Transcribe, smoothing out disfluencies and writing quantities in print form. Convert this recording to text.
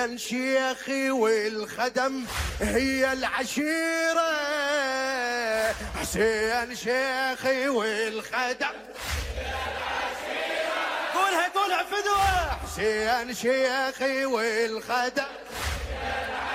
شيخي والخدم هي العشيرة، حسين شيخي والخدم هي العشيرة. قولها فدوة. حسين شيخي والخدم هي العشيرة.